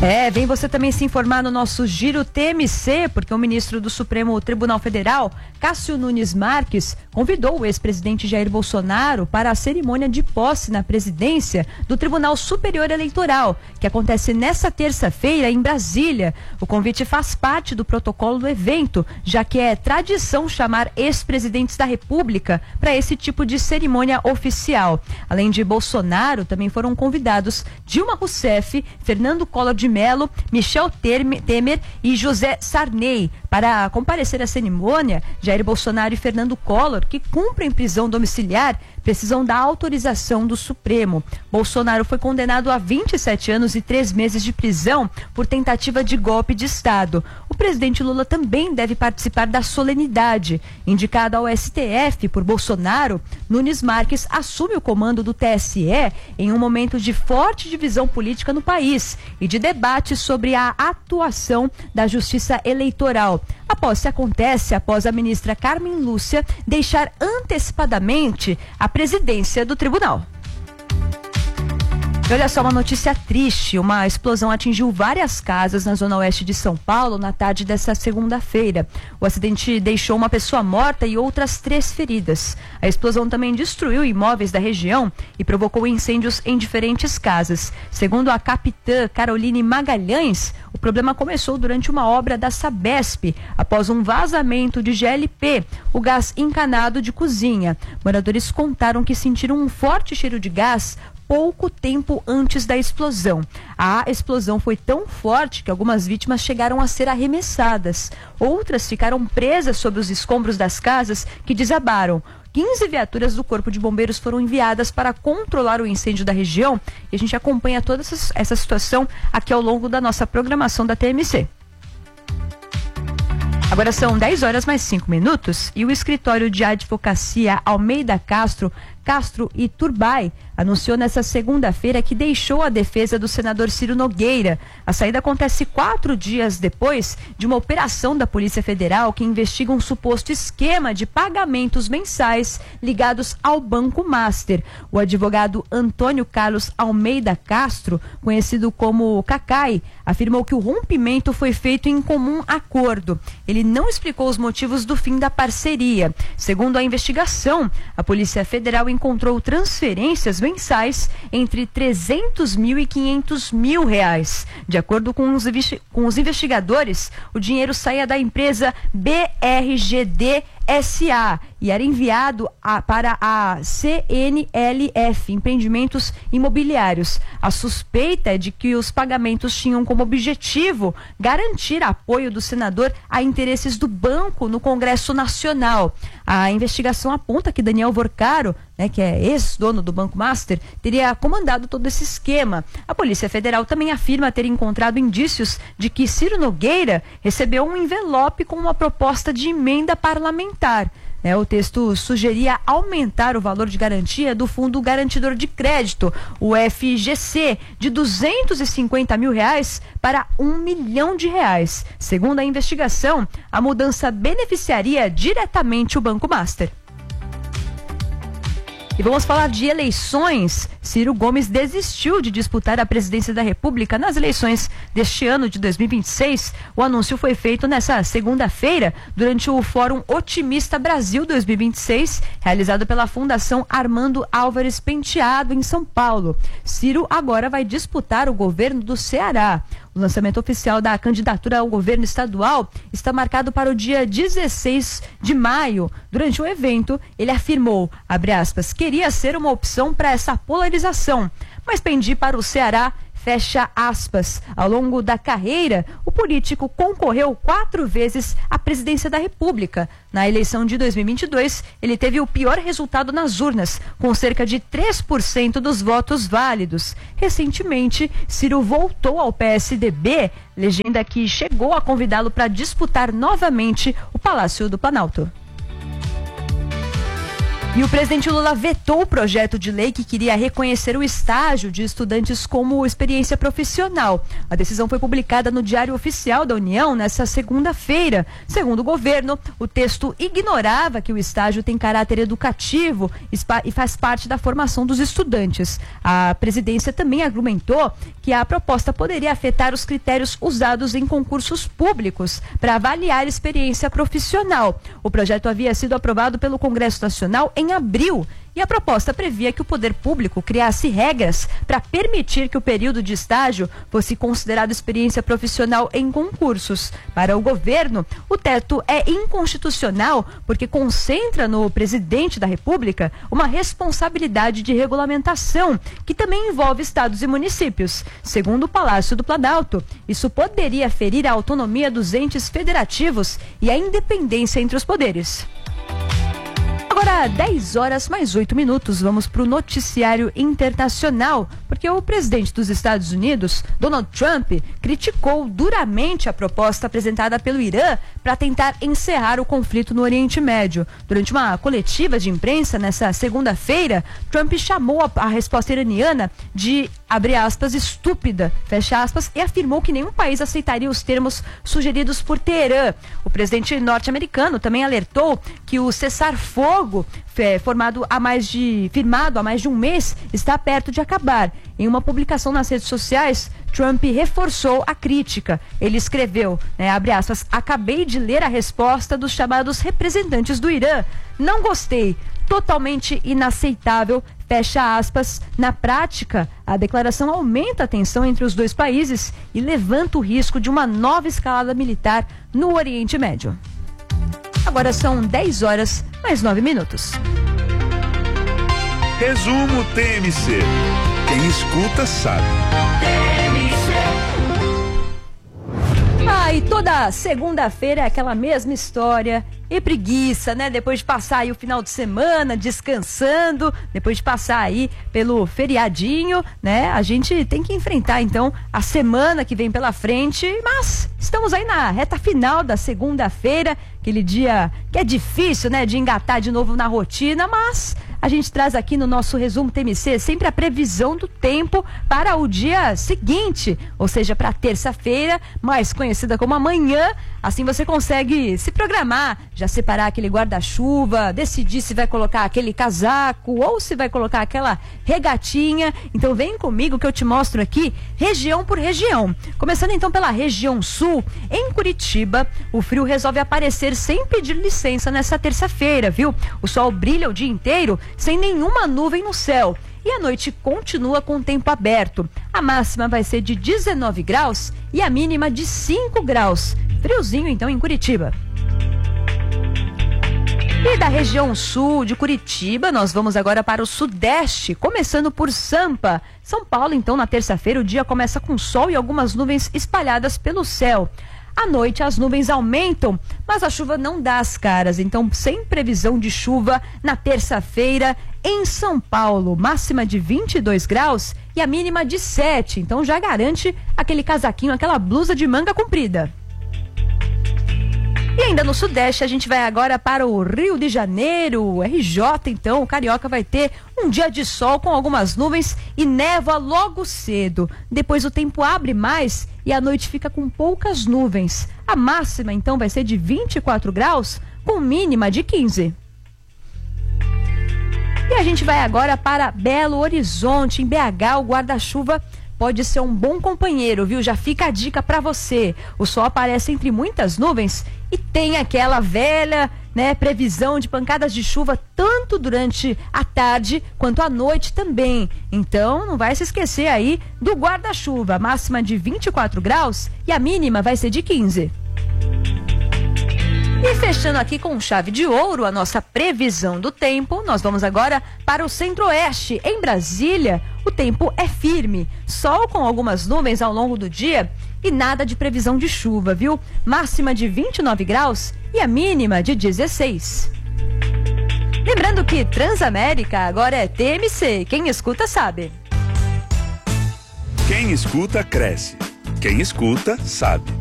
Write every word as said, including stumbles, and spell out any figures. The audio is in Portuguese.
É, vem você também se informar no nosso Giro T M C, porque o ministro do Supremo Tribunal Federal, Cássio Nunes Marques, convidou o ex-presidente Jair Bolsonaro para a cerimônia de posse na presidência do Tribunal Superior Eleitoral, que acontece nesta terça-feira em Brasília. O convite faz parte do protocolo do evento, já que é tradição chamar ex-presidentes da República para esse tipo de cerimônia oficial. Além de Bolsonaro, também foram convidados Dilma Rousseff, Fernando Collor de Mello, Michel Temer e José Sarney. Para comparecer à cerimônia, Jair Bolsonaro e Fernando Collor, que cumprem prisão domiciliar, precisam da autorização do Supremo. Bolsonaro foi condenado a vinte e sete anos e três meses de prisão por tentativa de golpe de Estado. O presidente Lula também deve participar da solenidade. Indicado ao S T F por Bolsonaro, Nunes Marques assume o comando do T S E em um momento de forte divisão política no país e de debate sobre a atuação da Justiça Eleitoral. A posse acontece após a ministra Carmen Lúcia deixar antecipadamente a presidência do tribunal. E olha só, uma notícia triste: uma explosão atingiu várias casas na zona oeste de São Paulo na tarde desta segunda-feira. O acidente deixou uma pessoa morta e outras três feridas. A explosão também destruiu imóveis da região e provocou incêndios em diferentes casas. Segundo a capitã Caroline Magalhães, o problema começou durante uma obra da Sabesp, após um vazamento de G L P, o gás encanado de cozinha. Moradores contaram que sentiram um forte cheiro de gás pouco tempo antes da explosão. A explosão foi tão forte que algumas vítimas chegaram a ser arremessadas. Outras ficaram presas sob os escombros das casas que desabaram. quinze viaturas do Corpo de Bombeiros foram enviadas para controlar o incêndio da região e a gente acompanha toda essa, essa situação aqui ao longo da nossa programação da T M C. Agora são dez horas mais cinco minutos e o escritório de advocacia Almeida Castro, Castro e Turbay anunciou nesta segunda-feira que deixou a defesa do senador Ciro Nogueira. A saída acontece quatro dias depois de uma operação da Polícia Federal que investiga um suposto esquema de pagamentos mensais ligados ao Banco Master. O advogado Antônio Carlos Almeida Castro, conhecido como Cacai, afirmou que o rompimento foi feito em comum acordo. Ele não explicou os motivos do fim da parceria. Segundo a investigação, a Polícia Federal encontrou transferências mensais entre trezentos mil e quinhentos mil reais. De acordo com os, com os investigadores, o dinheiro saía da empresa B R G D S A e era enviado a, para a C N L F, Empreendimentos Imobiliários. A suspeita é de que os pagamentos tinham como objetivo garantir apoio do senador a interesses do banco no Congresso Nacional. A investigação aponta que Daniel Vorcaro, né, que é ex-dono do Banco Master, teria comandado todo esse esquema. A Polícia Federal também afirma ter encontrado indícios de que Ciro Nogueira recebeu um envelope com uma proposta de emenda parlamentar. É, o texto sugeria aumentar o valor de garantia do Fundo Garantidor de Crédito, o F G C, de duzentos e cinquenta mil reais para um milhão de reais. Segundo a investigação, a mudança beneficiaria diretamente o Banco Master. E vamos falar de eleições. Ciro Gomes desistiu de disputar a presidência da República nas eleições deste ano de dois mil e vinte e seis. O anúncio foi feito nessa segunda-feira durante o Fórum Otimista Brasil dois mil e vinte e seis, realizado pela Fundação Armando Álvares Penteado, em São Paulo. Ciro agora vai disputar o governo do Ceará. O lançamento oficial da candidatura ao governo estadual está marcado para o dia dezesseis de maio. Durante o evento, ele afirmou, abre aspas, queria ser uma opção para essa polarização, mas pendi para o Ceará, fecha aspas. Ao longo da carreira, o político concorreu quatro vezes à presidência da República. Na eleição de dois mil e vinte e dois, ele teve o pior resultado nas urnas, com cerca de três por cento dos votos válidos. Recentemente, Ciro voltou ao P S D B, legenda que chegou a convidá-lo para disputar novamente o Palácio do Planalto. E o presidente Lula vetou o projeto de lei que queria reconhecer o estágio de estudantes como experiência profissional. A decisão foi publicada no Diário Oficial da União nesta segunda-feira. Segundo o governo, o texto ignorava que o estágio tem caráter educativo e faz parte da formação dos estudantes. A presidência também argumentou que a proposta poderia afetar os critérios usados em concursos públicos para avaliar experiência profissional. O projeto havia sido aprovado pelo Congresso Nacional em em abril, e a proposta previa que o poder público criasse regras para permitir que o período de estágio fosse considerado experiência profissional em concursos. Para o governo, o teto é inconstitucional porque concentra no presidente da República uma responsabilidade de regulamentação, que também envolve estados e municípios. Segundo o Palácio do Planalto, isso poderia ferir a autonomia dos entes federativos e a independência entre os poderes. Agora, dez horas mais oito minutos, vamos para o noticiário internacional, porque o presidente dos Estados Unidos, Donald Trump, criticou duramente a proposta apresentada pelo Irã para tentar encerrar o conflito no Oriente Médio. Durante uma coletiva de imprensa nessa segunda-feira, Trump chamou a, a resposta iraniana de, abre aspas, estúpida, fecha aspas, e afirmou que nenhum país aceitaria os termos sugeridos por Teherã. O presidente norte-americano também alertou que o cessar-fogo formado há mais de, firmado há mais de um mês está perto de acabar. Em uma publicação nas redes sociais, Trump reforçou a crítica. Ele escreveu, né, abre aspas, acabei de ler a resposta dos chamados representantes do Irã. Não gostei. Totalmente inaceitável, fecha aspas. Na prática, a declaração aumenta a tensão entre os dois países e levanta o risco de uma nova escalada militar no Oriente Médio. Agora são dez horas mais nove minutos. Resumo T M C. Quem escuta sabe. Ah, e toda segunda-feira é aquela mesma história. E preguiça, né? Depois de passar aí o final de semana descansando, depois de passar aí pelo feriadinho, né? A gente tem que enfrentar então a semana que vem pela frente, mas estamos aí na reta final da segunda-feira, aquele dia que é difícil, né? De engatar de novo na rotina, mas a gente traz aqui no nosso resumo T M C sempre a previsão do tempo para o dia seguinte, ou seja, para terça-feira, mais conhecida como amanhã. Assim você consegue se programar, já separar aquele guarda-chuva, decidir se vai colocar aquele casaco ou se vai colocar aquela regatinha. Então vem comigo que eu te mostro aqui região por região. Começando então pela região sul, em Curitiba, o frio resolve aparecer sem pedir licença nessa terça-feira, viu? O sol brilha o dia inteiro sem nenhuma nuvem no céu. E a noite continua com o tempo aberto. A máxima vai ser de dezenove graus e a mínima de cinco graus. Friozinho então em Curitiba. E da região sul de Curitiba, nós vamos agora para o sudeste, começando por Sampa. São Paulo, então, na terça-feira, o dia começa com sol e algumas nuvens espalhadas pelo céu. À noite, as nuvens aumentam, mas a chuva não dá as caras. Então, sem previsão de chuva na terça-feira em São Paulo. Máxima de vinte e dois graus e a mínima de sete. Então, já garante aquele casaquinho, aquela blusa de manga comprida. E ainda no sudeste, a gente vai agora para o Rio de Janeiro, R J, então, o carioca vai ter um dia de sol com algumas nuvens e névoa logo cedo. Depois o tempo abre mais e a noite fica com poucas nuvens. A máxima, então, vai ser de vinte e quatro graus, com mínima de quinze. E a gente vai agora para Belo Horizonte, em B H, o guarda-chuva pode ser um bom companheiro, viu? Já fica a dica para você. O sol aparece entre muitas nuvens e tem aquela velha, né, previsão de pancadas de chuva tanto durante a tarde quanto à noite também. Então, não vai se esquecer aí do guarda-chuva. Máxima de vinte e quatro graus e a mínima vai ser de quinze. E fechando aqui com chave de ouro a nossa previsão do tempo, nós vamos agora para o centro-oeste. Em Brasília, o tempo é firme, sol com algumas nuvens ao longo do dia e nada de previsão de chuva, viu? Máxima de vinte e nove graus e a mínima de dezesseis. Lembrando que Transamérica agora é T M C, quem escuta sabe. Quem escuta cresce, quem escuta sabe.